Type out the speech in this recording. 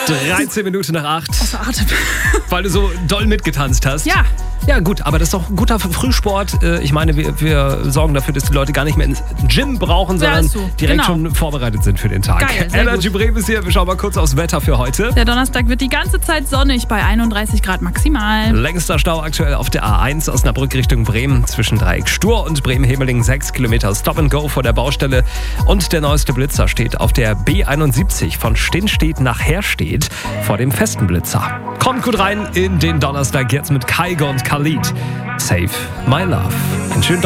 13 Minuten nach 8. Außer Atem. Weil du so doll mitgetanzt hast. Ja. Ja gut, aber das ist doch ein guter Frühsport. Ich meine, wir sorgen dafür, dass die Leute gar nicht mehr ins Gym brauchen, sondern ist so. direkt Genau. schon vorbereitet sind für den Tag. Geil, sehr Energy gut. Bremen ist hier. Wir schauen mal kurz aufs Wetter für heute. Der Donnerstag wird die ganze Zeit sonnig bei 31 Grad maximal. Längster Stau aktuell auf der A1 Osnabrück Richtung Bremen zwischen Dreieck Stur und Bremen-Hemeling. 6 Kilometer Stop and Go vor der Baustelle. Und der neueste Blitzer steht auf der B71 von Stinnstedt nach Herstedt vor dem festen Blitzer. Kommt gut rein in den Donnerstag jetzt mit Kaigo und Khalid. Save My Love. Einen schönen